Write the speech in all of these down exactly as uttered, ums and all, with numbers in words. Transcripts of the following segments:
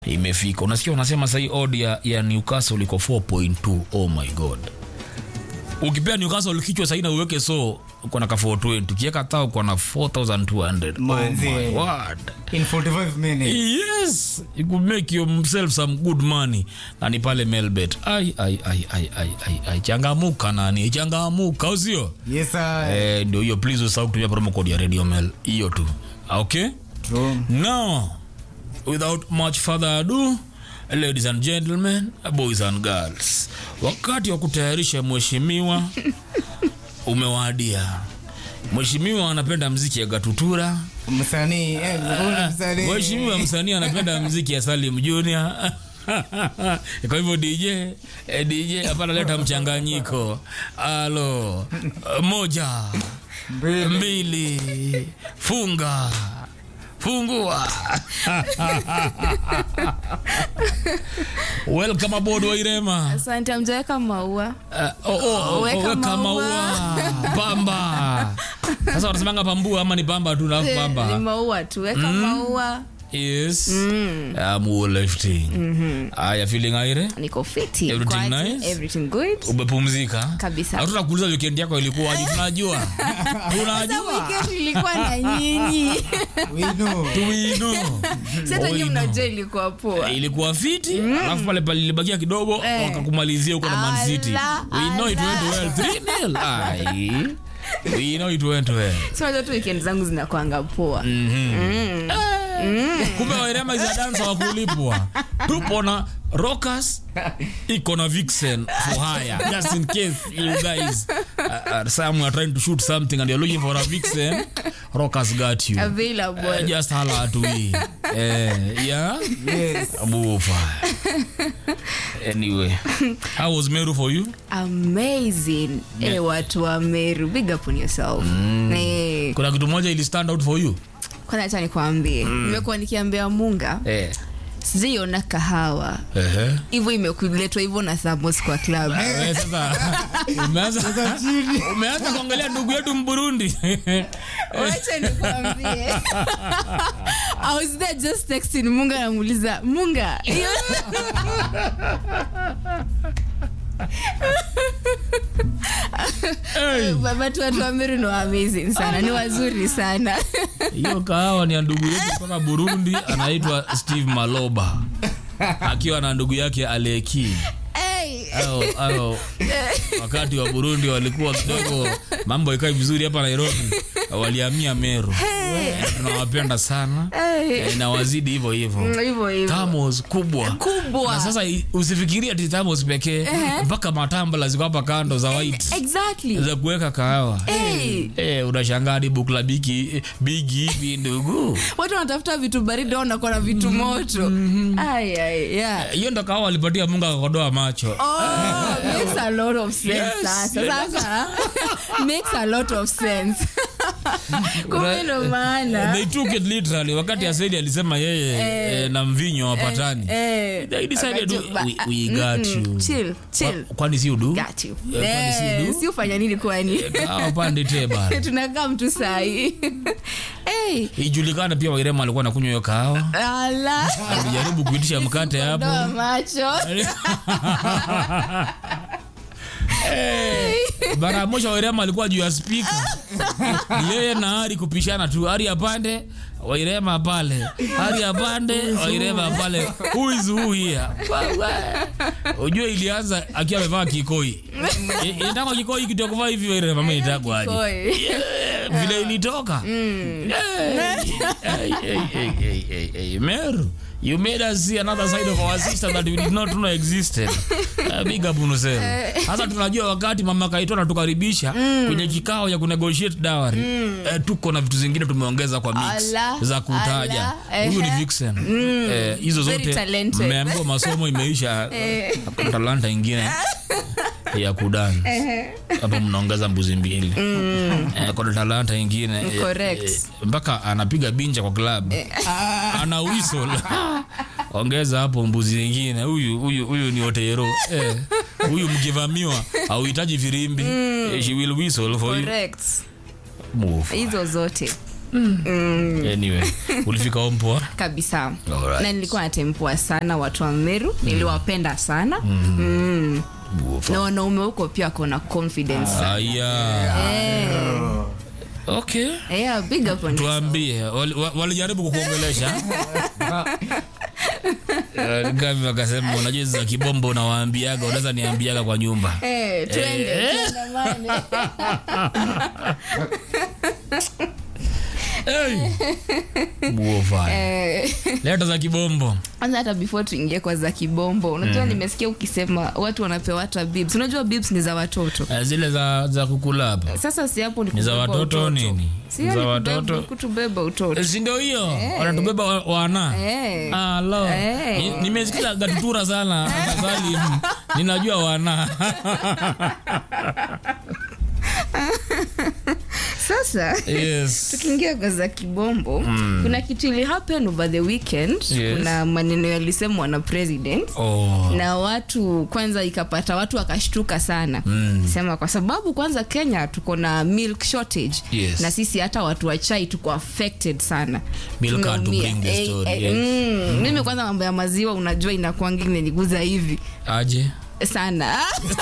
imefika. Unasikia unasema sasa hii odd ya, ya Newcastle iko four point two. Oh my god. Ukipea Newcastle kichwa sasa na uweke so uko na ka four twenty. Ukiweka tao uko na four thousand two hundred. Oh my god. In forty-five minutes. Yes, you could make yourself some good money. Na ni pale Melbet. Ai ai ai ai ai ai ai changamuka nani? Changamuka usio? Yes sir. Eh, ndio hiyo, please usahau kutumia promo code ya Radio Mel. Hiyo tu. Okay? True. Now, without much further ado, ladies and gentlemen, boys and girls, wakati wa kutayarisha mheshimiwa umewadia. Mheshimiwa anapenda muziki ya Gatutura. Msanii, eh, msanii. Mheshimiwa msanii anapenda muziki ya Salim Junior. Kwa hivyo D J, eh, D J hapana, leta mchanganyiko. Alo, moja, mbili, mbili funga. Fungua. Welcome aboard Wairema. Asante, mjaweka maua. Uh, oh, oh, oh, weka maua. Pamba. Sasa wanasemanga pambua ama ni pamba tu na pamba? Ni maua tu, weka mm. maua. Yes. Mm. I'm all lifting. Mhm. Aya, feeling aire? Niko fiti. Everything nice? Everything good. Umepumzika? Kabisa. Hatuna kuuliza weekend yako ilikuwa aje, tunajua. Tunajua. Weekend ilikuwa na nyinyi. We know. We know. Sasa nyinyi mnajua ilikuwa poa. Ilikuwa fiti, alafu pale pale ilibakia kidogo wakakumalizia huko na Man City. We know it went well. three nil. Ai. We know it went well. Sasa watu weekend zangu zinakuanga poa. Mhm. Mm. Kumbe Wairema za dancer wa kulipwa. Tupo na Rockers, iko na Vixen for hire. Just in case you guys uh, uh, some are trying to shoot something and you're looking for a Vixen, Rockers got you. Available. Uh, just holla at we. Uh, yeah? Yes. Move. Anyway, how was Meru for you? Amazing. Yeah. Eh, watu wa Meru, big up on yourself. Mm. Eh. Kuna kitu moja ili stand out for you? Kwanza acha nikwambie, mm. nimekuwa nikiambia Munga. Eh. Sijiona kahawa. Ehe. Hivyo imekuletwa hivyo na Thamos kwa club. Eh, sasa umeanza umeanza kuangalia ndugu yetu Mburundi. Acha nikwambie. I was there just texting Munga, namuuliza, Munga. Hey. Baba tu watu wa Meru ni amazing sana, ni wazuri sana. Hiyo kahawa ni ndugu yetu kutoka Burundi, anaitwa Steve Maloba, akiwa na ndugu yake Aleki. Ao, ao, wakati wa Burundi walikuwa kidogo mambo ikae vizuri hapa Nairobi, walihamia Meru. Hey. Tunawapenda sana. Hey. Na wazidi hivyo hivyo. Hivyo hivyo. Thamos kubwa. Kubwa. Na sasa usifikirie ati Thamos pekee, mpaka uh-huh. matambala ziko hapa kando za white. Exactly. Za kuweka kahawa. Hey. Eh, unashangaa hadi bukla bigi bigi hivi ndugu. Watu wanatafuta vitu baridi au na vitu moto. Mm-hmm. Ai ai, yeah. Hiyo ndo kahawa alipatia Mungu akakodoa macho. Oh, makes a lot of sense. Yes, sasa sasa makes a lot of sense. Kumbe ndo maana they took it literally. Wakati Aseli alisema yeye eh, eh, na mvinyo wapatani, eh, they decided we, we got you. Chill, chill. Kwani si udu? Got you. Eh, kwani si udu? Si ufanya nini kwani? Kaa pande teba. Tunakaa mtu sahi. Hey. Ijulikana pia Wairema alikuwa anakunywa hiyo kahawa. Ala. Alijaribu kuitisha mkate hapo. Ndio macho. Hey. Bara moja Wairema alikuwa juu ya speaker. Yeye na Hari kupishana tu. Hari apande, Wairema pale. Hari apande, Wairema pale. Who is who here? Ujue ilianza akiwa amevaa kikoi. Inataka kikoi kitokova hivi Wairema mama itakwa aje. Vile ilitoka. Meru, you made us see another side of our sister that we did not know existed. Uh, big up unusema. Sasa tunajua wakati mama Kaito anatukaribisha mm. kwenye kikao ya kunegotiate dowry. Mm. Uh, tuko na vitu zingine tumeongeza kwa mix ala, za kutaja. Huyu ni Vixen. Mm. Uh, hizo zote mmeambiwa masomo imeisha, kuna talanta nyingine ya kudance. Hapo mnaongeza mbuzi mbili. Mm. Eh, kuna talanta nyingine. Correct. Eh, mpaka anapiga binja kwa club. Ana whistle. Ongeza hapo mbuzi nyingine. Huyu huyu huyu ni Otero. Eh, huyu mkivamiwa hauhitaji firimbi. Mm. Eh, she will whistle for correct. You. Move. Hizo zote. Mm. Mm. Anyway, ulifika home poa? Kabisa. Alright. Na nilikuwa natembea sana watu wa Meru, mm. niliwapenda sana. Mm. Mm. Na wanaume huko pia kuna confidence. Ah, yeah. Eh. Okay. Yeah, big up on. Tuambie, walijaribu kukuongelesha? Kama wakasema unajua za kibombo unawaambiaga, unaweza niambiaga kwa nyumba. Eh, twende tuandamane. Hey. Buofa. Eh. Leta za kibombo. Kwanza hata before tuingie kwa za kibombo, unajua mm. nimesikia ukisema watu wanapewa hata bibs. Unajua bibs ni za watoto. Uh, zile za za kukula hapa. Sasa si hapo ni za watoto utoto. Nini? Si za watoto kutubeba utoto. Si ndio hiyo? Hey. Wanatubeba wana. Hey. Ah, lo. Hey. Nimesikia gatutura sana afadhali. Ninajua wana. Sasa yes. Tukiingia kwa za kibombo mm. kuna kitu ili happen over the weekend. Yes. Kuna maneno yalisemwa na president. Oh. Na watu kwanza ikapata watu wakashtuka sana. Mm. Sema kwa sababu kwanza Kenya tuko na milk shortage. Yes. Na sisi hata watu wa chai tuko affected sana. Milk had to bring the story. Eh, yes. mm, mm. Mimi kwanza mambo ya maziwa unajua inakuanga inaniguza hivi. Aje? Sana.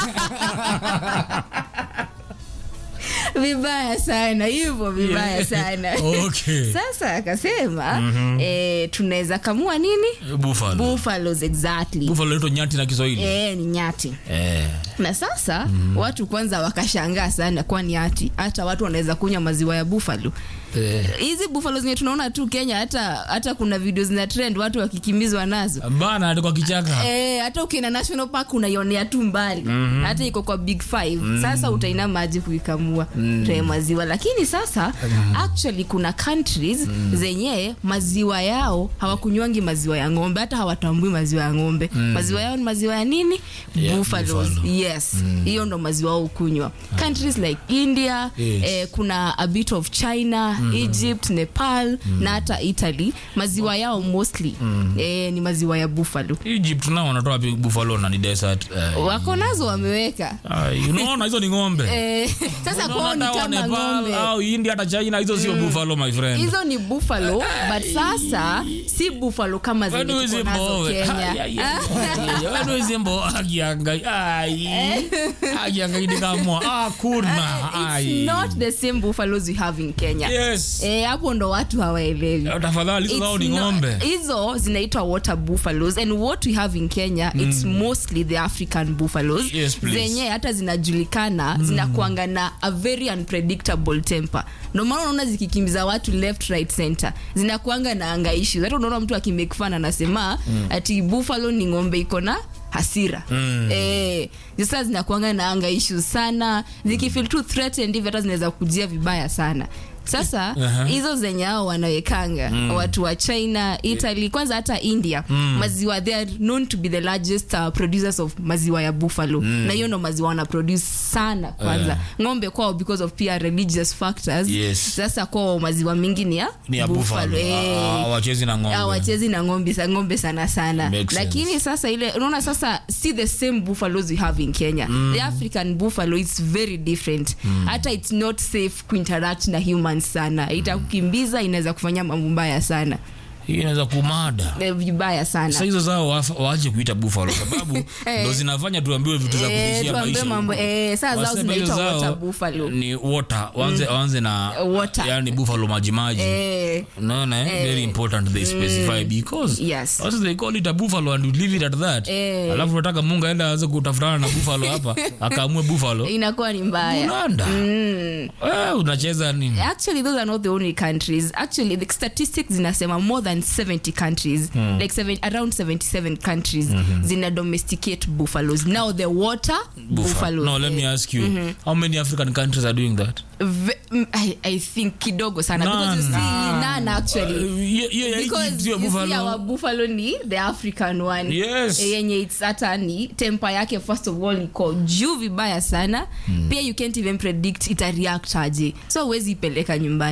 Vibaya sana hivyo, vibaya yeah. sana. Okay. Sasa akasema mm-hmm. eh, tunaweza kamua nini? Buffalo. Buffaloes, exactly. Buffalo ito nyati na Kiswahili. Eh, ni nyati. Eh. Na sasa mm-hmm. watu kwanza wakashangaa sana kwa nyati. Hata watu wanaweza kunywa maziwa ya buffalo. Hizi eh. buffalo zenye tunaona tu Kenya, hata hata kuna videos na trend watu wakikimbizwa nazo. Bana alikuwa kichaka. Eh, hata ukienda national park unaionea tu mbali. Mm-hmm. Hata iko kwa big five. Mm-hmm. Sasa utaina maji kuikamua mm-hmm. maziwa. Lakini sasa mm-hmm. actually kuna countries mm-hmm. zenye maziwa yao hawakunywangi maziwa ya ng'ombe, hata hawatambui maziwa ya ng'ombe. Mm-hmm. Maziwa yao ni maziwa ya nini? Yeah, buffaloes. Buffalo. Yes. Mm-hmm. Hiyo ndo maziwa wao kunywa. Mm-hmm. Countries like India, yes. eh, kuna a bit of China, mm-hmm. Egypt, Nepal mm. na hata Italy, maziwa yao mostly mm. eh, ni maziwa ya buffalo. Egypt nao wanatoa buffalo na ni desert. Uh, wako nazo wameweka. Uh, unaona hizo ni ng'ombe. Eh, sasa kwa ni kama ng'ombe. Au India hata China hizo sio mm. buffalo my friend. Hizo ni buffalo but sasa si buffalo kama zile tuko nazo Kenya. Wado zimbo akiangai. Ai. Akiangai nikamwa. Ah kuna. Ai. It's not the same buffaloes we have in Kenya. Yes. Eh, hapo ndo watu hawaelewi. Tafadhali hizo zao ni ng'ombe. Hizo zinaitwa water buffaloes, and what we have in Kenya mm. it's mostly the African buffaloes. Yes, zenye hata zinajulikana mm. zinakuanga na a very unpredictable temper. Ndio maana unaona zikikimbiza watu left right center. Zinakuanga na anga issues. Hata unaona mtu akimake fun anasema mm. ati buffalo ni ng'ombe iko na hasira. Mm. Eh, sasa zinakuanga na anga issues sana. Zikifeel too threatened hivi hata zinaweza kujia vibaya sana. Sasa hizo uh-huh. zenye hao wanawekanga mm. watu wa China, Italy, kwanza hata India mm. maziwa, they are known to be the largest uh, producers of maziwa ya buffalo mm. na hiyo ndo maziwa wana produce sana kwanza uh. ng'ombe kwao because of pia religious factors. Yes. Sasa kwao maziwa mingi ni ya, ni ya buffalo. Hawachezi na ng'ombe. Hawachezi na ng'ombe, sa ng'ombe sana sana. Lakini sense. Sasa ile unaona sasa see the same buffaloes we have in Kenya. Mm. The African buffalo is very different. Mm. Hata it's not safe to interact na human sana. Itakukimbiza, inaweza kufanya mambo mbaya sana. Hii inaweza kumada vibaya sana. Sasa hizo zao waache kuita buffalo sababu ndo zinafanya tuambiwe vitu za kutishia maisha. Mambo eh sasa zao zinaitwa water buffalo. Ni water. Wanze mm. wanze na water. Yani buffalo maji maji. Eh. Unaona eh very important they specify mm. because yes. Also they call it a buffalo and you leave it at that. Eh. Alafu unataka Mungu aende aanze kutafutana na buffalo hapa akaamue buffalo. Inakuwa ni mbaya. Unaanda. Mm. Eh unacheza nini? Actually those are not the only countries. Actually the statistics zinasema more than seventy countries mm. like seven, around seventy-seven countries mm-hmm. zina domesticate buffaloes now, the water Buffalo. buffaloes. No, let me ask you mm-hmm. how many African countries are doing that? V- I, I think kidogo sana none. Because you see none actually uh, yeah, yeah, because you buffalo. See our buffalo ni the African one. Yes. Yenye it's hata ni temper yake first of all iko juu vibaya sana mm. pia you can't even predict ita react aje, so huwezi peleka nyumbani.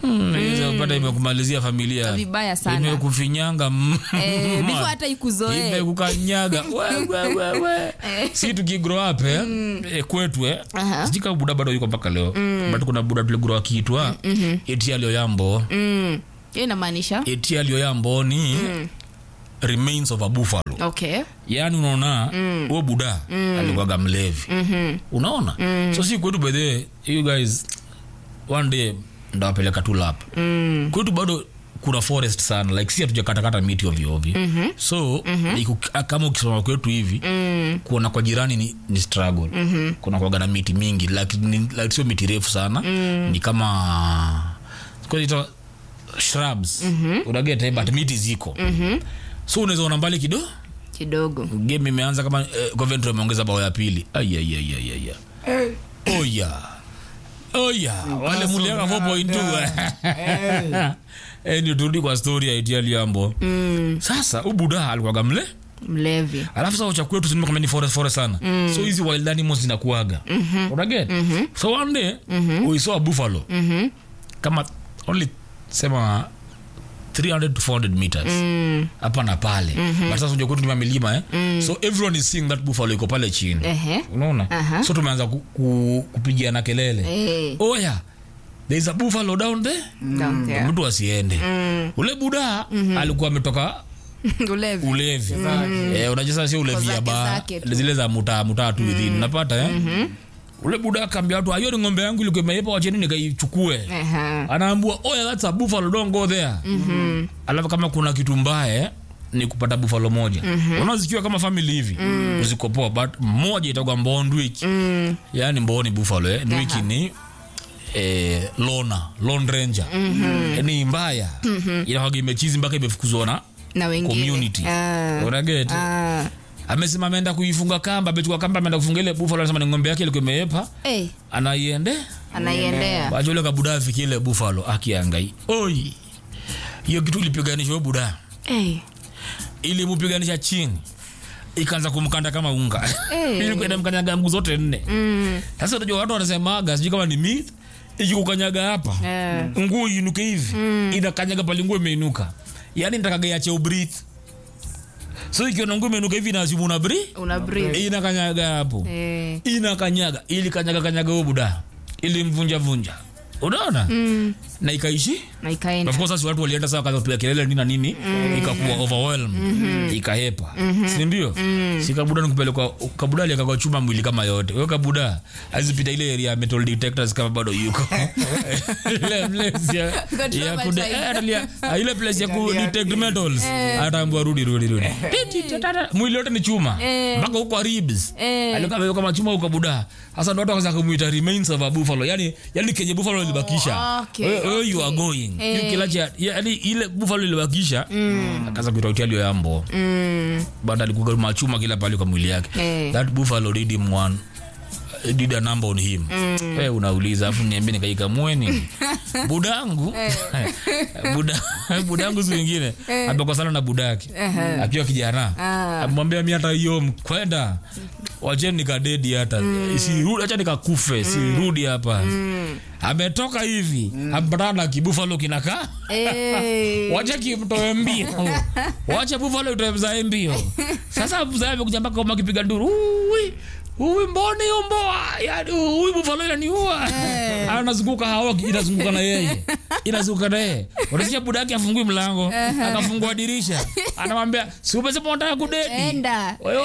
Inaweza upata imekumalizia familia. Vibaya sana. Imekufinyanga. Eh, before hata ikuzoe. Imekukanyaga. Wewe wewe wewe. Si tukigrow up eh, eh kwetu eh. Sijika buda bado yuko mpaka leo. Bado kuna buda tuligrow akiitwa Etialio Yambo. Mm. Hiyo inamaanisha Etialio Yambo ni remains of a buffalo. Okay. Yani unaona huo mm. buda mm. alikuwa mlevi. Mhm. Unaona? Mm. So si kwetu by the way, you guys one day ndawapeleka tu lap. Mm. Kwetu bado kuna forest sana, like si hatujakata kata miti ovyo ovyo. Mm-hmm. So mm-hmm. Iku, kama ukisoma kwetu hivi mm. kuona kwa jirani ni, ni struggle. Mm-hmm. Kuna kwa gana miti mingi like, ni, like sio miti refu sana. Mm. Ni kama kwa ito shrubs. Mm-hmm. Unageta but miti ziko. Mhm. So unaweza ona mbali kidogo kidogo. Game imeanza kama eh, Coventry ameongeza bao ya pili. Ai ai ai ai ai. Eh. Oh yeah. Oh yeah. Wale mulianga four point two. Eh. Eh, ni turudi kwa story ya Etialio Yambo. Mm. Sasa ubuda alikuwa mle mlevi. Alafu sasa ucha kwetu tunima kama ni forest forest sana. Mm. So hizi wild animals zinakuaga. Mhm. Unaget? Mm-hmm. So one day mm-hmm. we saw a buffalo. Mhm. Kama only sema three hundred to four hundred meters. Mm. Hapa na pale. Mm-hmm. But sasa unajua kwetu ni milima eh. Mm. So everyone is seeing that buffalo iko pale chini. Uh-huh. Unaona? Uh-huh. So tumeanza ku, ku, kupigiana kelele. Hey. Oh yeah. There is a buffalo down there. Down there. Mtu asiende. Mm. Ule buda mm-hmm. alikuwa ametoka ulevi. Ulevi. Mm-hmm. Eh, unajua sio ulevi ya ba. Zile za muta muta tu within. Unapata eh? Mhm. Ule buda akambia watu ayo ni ng'ombe yangu ilikuwa imeepa wacheni nikaichukue. Uh-huh. Anaambia oh yeah, that's a buffalo, don't go there. Mhm. Alafu kama kuna kitu mbaya ni kupata buffalo moja. Mm-hmm. Unazikiwa kama family hivi. Mm. Uzikopoa but moja itakuwa Mbondwiki. Mm. Yaani Mboni buffalo eh. Ndwiki uh-huh. ni eh lona, lone ranger. Mm-hmm. Ni mbaya. Mm-hmm. Inakuwa imechizi mpaka imefukuzwa na na wengine community. Uh, Unaget? Uh. Amesema ameenda kuifunga kamba, amechukua kamba ameenda kufunga ile buffalo, anasema ni ng'ombe yake ilikuwa imeepa. Eh. Hey. Anaiende? Anaiendea. Baada ile kabuda afikie ile buffalo akiangai. Oi. Hiyo kitu ilipiganisha buda. Eh. Hey. Ili mupiganisha chini. Ikaanza kumkanda kama unga. Hey. Ili kwenda mkanyaga mguu zote nne. Mm. Sasa unajua watu wanasemaga sijui kama ni myth, ikikukanyaga hapa. Yeah. Nguu inuke hivi. Mm. Inakanyaga pale nguu imeinuka. Yaani nitakaga iache ubreathe. So ikiona nguu imeinuka hivi na asimu una breathe. Una breathe. Inakanyaga hapo. Eh. Inakanyaga ili kanyaga kanyaga huo buda. Ili mvunja vunja. Unaona? Mm. Na ikaishi? Na ikaenda. Of course sasa watu walienda sawa kaza kupiga kelele nini na nini, mm. ikakuwa overwhelmed, mm-hmm. ikahepa. Mm-hmm. Si ndio? Mm. Si kabuda nikupeleka kabuda ile akakwa chuma mwili kama yote. Wewe kabuda azipita ile area metal detectors kama bado yuko. Ile place ya ya kude ile place ya ku detect metals. Ataambua rudi rudi rudi. Mwili yote ni chuma. Mpaka huko ribs. Alikuwa kama chuma huko kabuda. Sasa ndio watu wakaanza kumuita remains of a buffalo. Yaani yaani kenye buffalo ilibakisha. Okay. Where you are going. Hey. You kilacha yaani ile buffalo ilibakisha. Mm. Akaanza kuita Etialio Yambo. Mm. Baada alikuwa machuma kila pale kwa mwili yake. Hey. That buffalo did him one. Did a number on him. Mm. Wewe unauliza afu niambie nikaikamue nini? Budangu. Buda budangu zingine. Amekosana na budaki. Uh-huh. Akiwa kijana. Uh. Amwambia mimi hata hiyo kwenda wacheni nikadedi hata. Mm. Sirudi acha nikakufe, mm. sirudi hapa. Mm. Ametoka hivi, mm. ambatana kibuffalo kinaka. Hey. Wacha kimtoe mbio. Wacha buffalo itoe mbio. Sasa mzae amekuja mpaka kama kipiga nduru. Ui. Ui mboni umboa. Yaani ui buffalo inaniua. Hey. Anazunguka hao inazunguka na yeye. Inazunguka na yeye. Unasikia budaki afungui mlango, uh-huh. akafungua dirisha. Anamwambia, "Si umesema unataka kudeti?" Enda. Wewe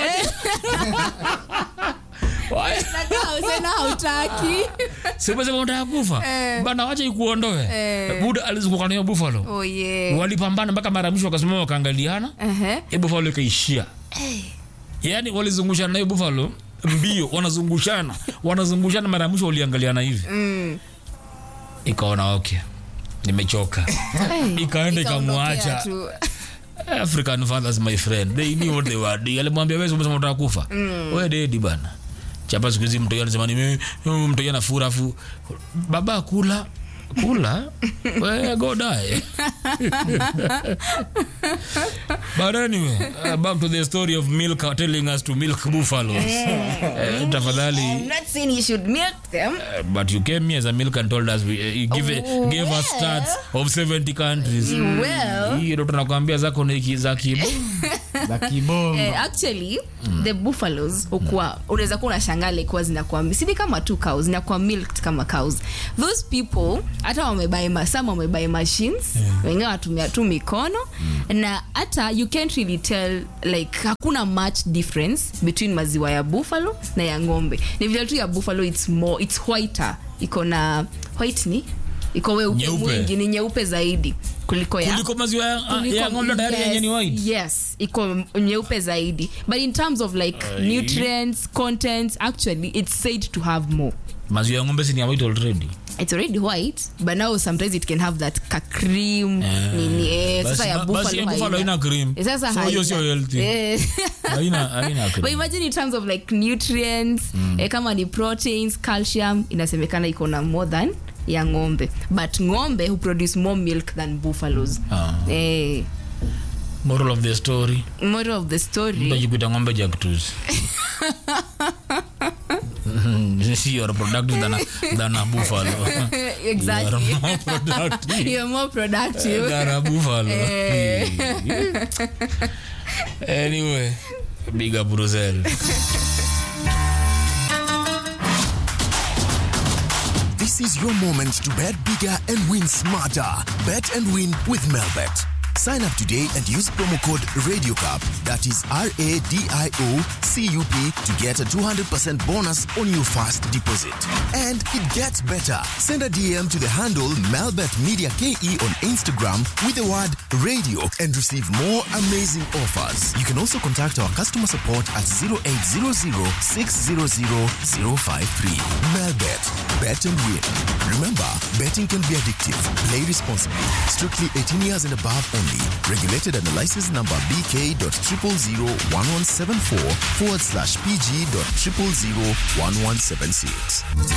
Why? Nataka usena hautaki. Sema sema unataka kufa. Eh. Bana wacha ikuondoe. Eh. Buda alizunguka na buffalo. Oh yeah. Walipambana mpaka mara mwisho wakasimama wakaangaliana. Eh. Uh-huh. Buffalo ikaishia. Eh. Yaani walizungushana na buffalo mbio, wanazungushana. Wanazungushana mara mwisho waliangaliana hivi. Mm. Ikaona okay. Nimechoka. Hey. Ikaenda ikamwacha. African fathers my friend, they knew what they were doing. Alimwambia wewe umesema unataka kufa. Mm. Wewe dedi bana. Chapa siku hizi mtu anasema ni mimi mtu yana furafu. Baba kula Kula? Well, go die. But anyway, uh, back to the story of milk telling us to milk buffaloes. uh, tafadhali. I'm not saying you should milk them. Uh, but you came here as a milk and told us, we, uh, you give, Oh, gave us well. stats of seventy countries. Well. Hii ndo tunakwambia zako ni za kibo. Za kibongo. Eh, actually mm. the buffaloes ukua unaweza kuwa unashangaa like kwa zinakuwa si kama two cows zinakuwa milked kama cows. Those people hata wamebuy masama wamebuy machines yeah. wengine watumia tu mikono mm. na hata you can't really tell like hakuna much difference between maziwa ya buffalo na ya ng'ombe. Ni vile tu ya buffalo it's more it's whiter, iko na white ni iko weupe mwingi, ni nyeupe zaidi kuliko ya kuliko maziwa ya, kuliko, ya ng'ombe tayari yenye ni white. Yes, iko nyeupe zaidi, but in terms of like uh, nutrients contents actually it's said to have more. Maziwa ya ng'ombe si ni white already. It's already white, but now sometimes it can have that ka cream uh, nini eh sasa ya buffalo basi ya buffalo ina cream, sasa so hiyo sio healthy eh haina haina cream. But imagine in terms of like nutrients mm. eh, kama ni proteins calcium inasemekana iko na more than ya ng'ombe, but ng'ombe who produce more milk than buffaloes. Ah. Eh Moral of the story. Moral of the story. Unajikuta ng'ombe jactus. You are productive than a, than a buffalo. Exactly. You are more productive. You're more productive than a buffalo. Anyway, big up Brussels. This is your moment to bet bigger and win smarter. Bet and win with Melbet. Sign up today and use promo code RadioCup, that is R A D I O C U P, to get a two hundred percent bonus on your first deposit. And it gets better. Send a D M to the handle Melbet Media K E on Instagram with the word radio and receive more amazing offers. You can also contact our customer support at zero eight zero zero six zero zero zero five three. Melbet. Bet and win. Remember, betting can be addictive. Play responsibly. Strictly eighteen years and above only. Regulated under license number B K dot triple zero one one seven four forward slash P G dot triple zero one one seven six.